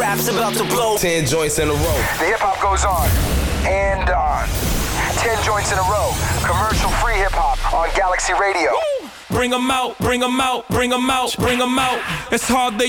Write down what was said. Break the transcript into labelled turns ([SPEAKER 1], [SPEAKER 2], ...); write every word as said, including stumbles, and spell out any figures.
[SPEAKER 1] rap's about to blow.
[SPEAKER 2] Ten joints in a row.
[SPEAKER 3] The hip-hop goes on and on. Ten joints in a row. Commercial-free hip-hop on Galaxy Radio.
[SPEAKER 4] Bring 'em out, bring 'em out, bring 'em out, bring 'em out. It's hard they